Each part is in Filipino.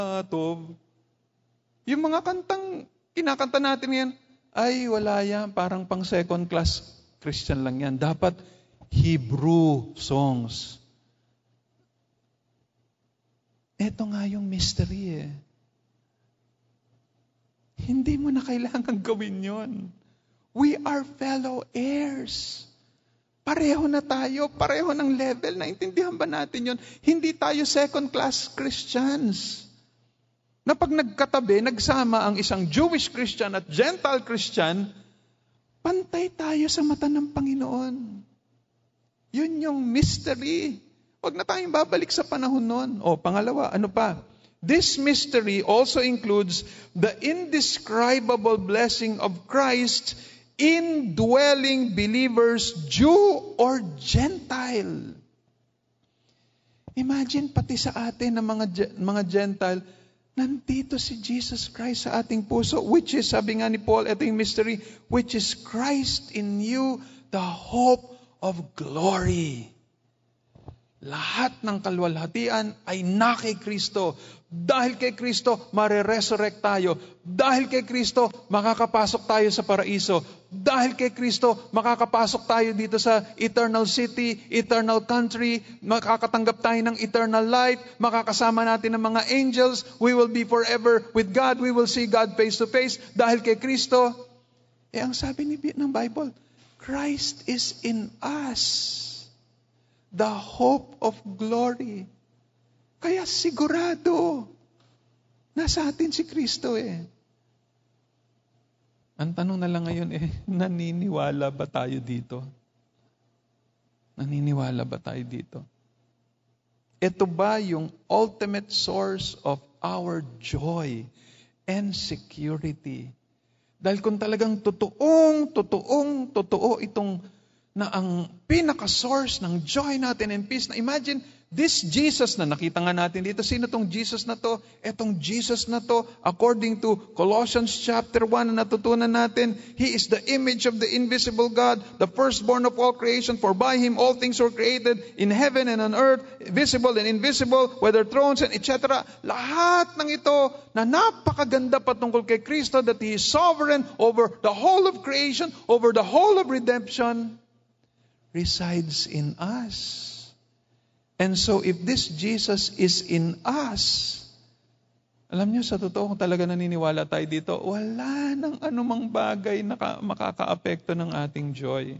Tov. Yung mga kantang kinakanta natin yan, ay wala yan, parang pang second class Christian lang yan. Dapat Hebrew songs. Ito nga yung mystery eh. Hindi mo na kailangan gawin yon. We are fellow heirs. Pareho na tayo, pareho ng level. Naintindihan ba natin yon? Hindi tayo second class Christians. Na pag nagkatabi, nagsama ang isang Jewish Christian at Gentile Christian, pantay tayo sa mata ng Panginoon. Yun yung mystery. Huwag na tayong babalik sa panahon nun. O, pangalawa, ano pa? This mystery also includes the indescribable blessing of Christ indwelling believers, Jew or Gentile. Imagine pati sa atin ng mga Gentile, nandito si Jesus Christ sa ating puso, which is, sabi nga ni Paul, ito yung mystery, which is Christ in you, the hope of glory. Lahat ng kalwalhatian ay na kay Kristo. Dahil kay Kristo, mare-resurrect tayo. Dahil kay Kristo, makakapasok tayo sa paraiso. Dahil kay Kristo, makakapasok tayo dito sa eternal city, eternal country, makakatanggap tayo ng eternal life, makakasama natin ng mga angels, we will be forever with God, we will see God face to face. Dahil kay Kristo, ang sabi ng Bible, Christ is in us. The hope of glory. Kaya sigurado, nasa atin si Kristo eh. Ang tanong na lang ngayon naniniwala ba tayo dito? Naniniwala ba tayo dito? Ito ba yung ultimate source of our joy and security? Dahil kung talagang totoo itong na ang pinaka-source ng joy natin and peace. Na imagine, this Jesus na nakita nga natin dito. Sino tong Jesus na to? Etong Jesus na to, according to Colossians chapter 1 na natutunan natin, He is the image of the invisible God, the firstborn of all creation, for by Him all things were created in heaven and on earth, visible and invisible, whether thrones and etc. Lahat ng ito na napakaganda patungkol kay Kristo, that He is sovereign over the whole of creation, over the whole of redemption, resides in us. And so if this Jesus is in us, alam niyo, sa totoo, kung talaga naniniwala tayo dito, wala nang anumang bagay na makakaapekto ng ating joy.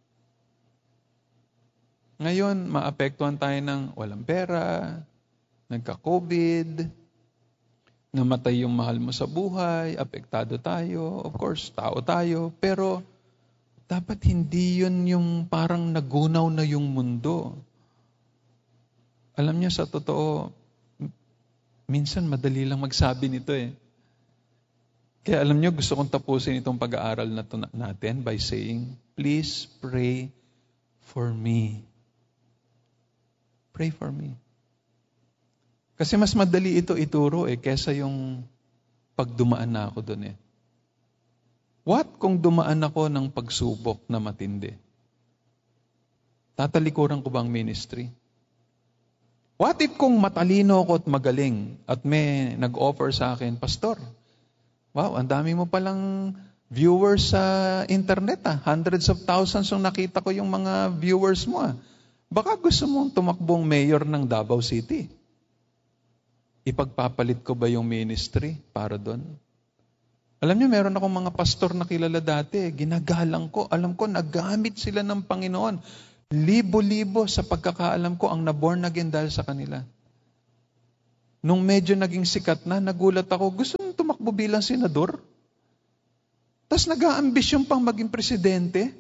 Ngayon, maapektuhan tayo ng walang pera, nagka-COVID, namatay yung mahal mo sa buhay, apektado tayo, of course, tao tayo, pero dapat hindi yun yung parang nagunaw na yung mundo. Alam niyo, sa totoo, minsan madali lang magsabi nito eh. Kaya alam niyo, gusto kong tapusin itong pag-aaral na natin by saying, please pray for me. Pray for me. Kasi mas madali ito ituro kesa yung pagdumaan na ako doon eh. What kung dumaan ako ng pagsubok na matindi? Tatalikuran ko ba ang ministry? What if kung matalino ako at magaling at may nag-offer sa akin, Pastor, wow, ang dami mo palang viewers sa internet hundreds of thousands yung nakita ko yung mga viewers mo Baka gusto mong tumakbong mayor ng Davao City. Ipagpapalit ko ba yung ministry para doon? Alam niyo, meron akong mga pastor na kilala dati. Ginagalang ko. Alam ko, nagamit sila ng Panginoon. Libo-libo sa pagkakaalam ko ang naborn again dahil sa kanila. Nung medyo naging sikat na, nagulat ako, gusto mong tumakbo bilang senador? Tapos nag-aambisyon pang maging presidente?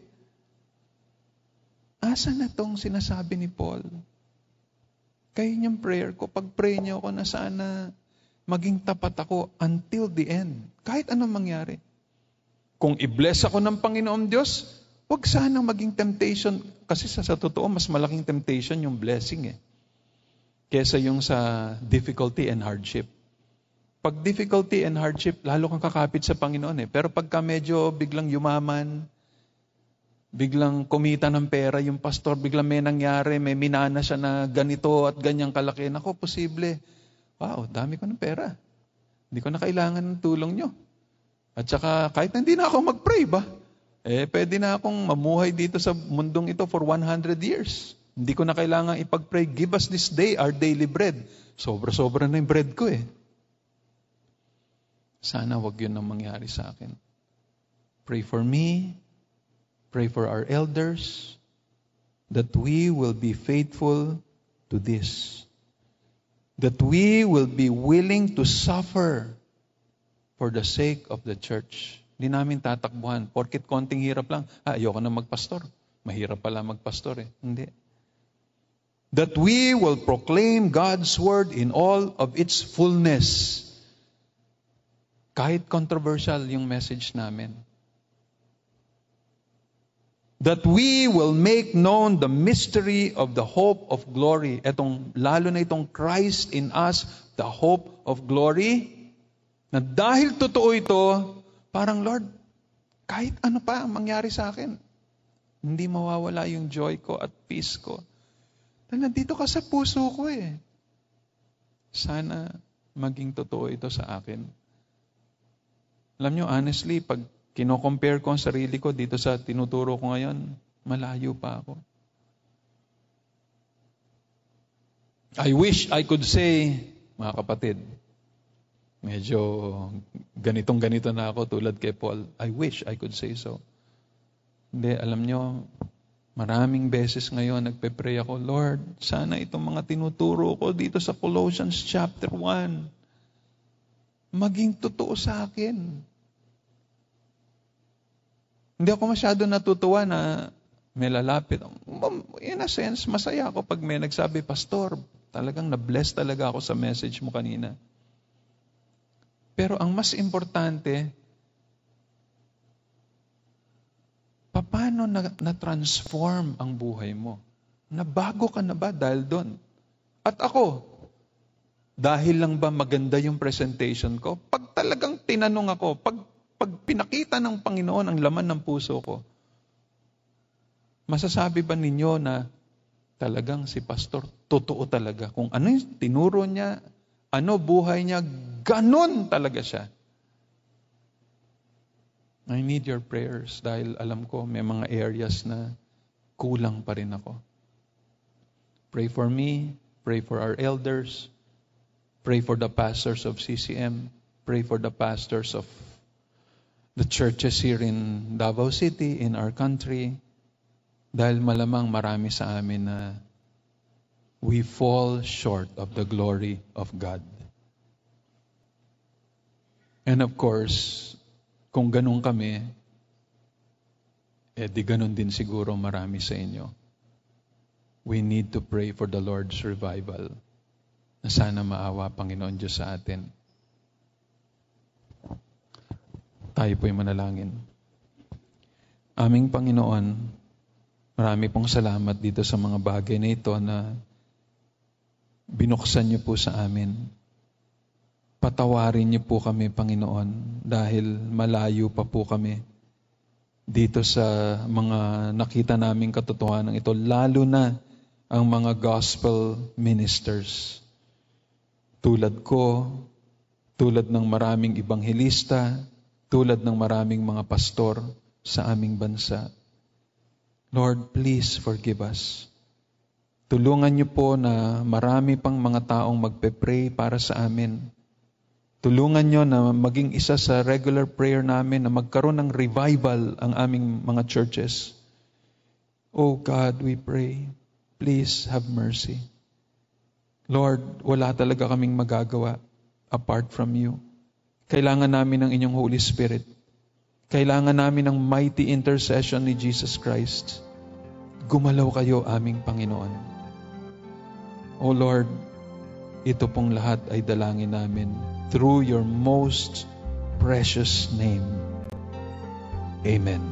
Asa na tong sinasabi ni Paul? Kaya niyang prayer ko, pag-pray niyo ako na sana maging tapat ako until the end. Kahit anong mangyari. Kung i-bless ako ng Panginoon Diyos, huwag sanang maging temptation. Kasi sa totoo, mas malaking temptation yung blessing kesa yung sa difficulty and hardship. Pag difficulty and hardship, lalo kang kakapit sa Panginoon Pero pagka medyo biglang yumaman, biglang kumita ng pera yung pastor, biglang may nangyari, may minana siya na ganito at ganyang kalaki. Nako, posible. wow, dami ko ng pera. Hindi ko na kailangan ng tulong nyo. At saka, kahit hindi na ako mag-pray ba, pwede na akong mamuhay dito sa mundong ito for 100 years. Hindi ko na kailangan ipag-pray, give us this day our daily bread. Sobra-sobra na yung bread ko Sana wag yun ang mangyari sa akin. Pray for me, pray for our elders, that we will be faithful to this. That we will be willing to suffer for the sake of the church. Hindi namin tatakbuhan. Porket konting hirap lang, ayoko na magpastor. Mahirap pala magpastor Hindi. That we will proclaim God's word in all of its fullness. Kahit controversial yung message namin. That we will make known the mystery of the hope of glory. Lalo na itong Christ in us, the hope of glory. Na dahil totoo ito, parang Lord, kahit ano pa ang mangyari sa akin, hindi mawawala yung joy ko at peace ko. Dahil nandito ka sa puso ko Sana maging totoo ito sa akin. Alam nyo, honestly, pag kino-compare ko ang sarili ko dito sa tinuturo ko ngayon, malayo pa ako. I wish I could say, mga kapatid, medyo ganitong-ganito na ako tulad kay Paul. I wish I could say so. Hindi, alam nyo, maraming beses ngayon nagpe-pray ako, Lord, sana itong mga tinuturo ko dito sa Colossians chapter 1, maging totoo sa akin. Hindi ako masyado natutuwa na may lalapit. In a sense, masaya ako pag may nagsabi, Pastor, talagang na-bless talaga ako sa message mo kanina. Pero ang mas importante, paano na-transform ang buhay mo? Nabago ka na ba dahil doon? At ako, dahil lang ba maganda yung presentation ko? Pag talagang tinanong ako, pag pinakita ng Panginoon ang laman ng puso ko, masasabi ba ninyo na talagang si Pastor, totoo talaga? Kung ano yung tinuro niya, ano buhay niya, ganon talaga siya. I need your prayers dahil alam ko may mga areas na kulang pa rin ako. Pray for me, pray for our elders, pray for the pastors of CCM, pray for the pastors of the churches here in Davao City, in our country, dahil malamang marami sa amin na we fall short of the glory of God. And of course, kung ganun kami, di ganun din siguro marami sa inyo. We need to pray for the Lord's revival, na sana maawa Panginoon Diyos sa atin. Tayo po'y manalangin. Aming Panginoon, marami pong salamat dito sa mga bagay na ito na binuksan niyo po sa amin. Patawarin niyo po kami, Panginoon, dahil malayo pa po kami dito sa mga nakita naming katotohanan ito, lalo na ang mga gospel ministers. Tulad ko, tulad ng maraming ebanghelista, tulad ng maraming mga pastor sa aming bansa. Lord, please forgive us. Tulungan niyo po na marami pang mga taong magpe-pray para sa amin. Tulungan niyo na maging isa sa regular prayer namin na magkaroon ng revival ang aming mga churches. Oh God, we pray, please have mercy. Lord, wala talaga kaming magagawa apart from you. Kailangan namin ng inyong Holy Spirit. Kailangan namin ng mighty intercession ni Jesus Christ. Gumalaw kayo, aming Panginoon. O Lord, ito pong lahat ay dalangin namin through your most precious name. Amen.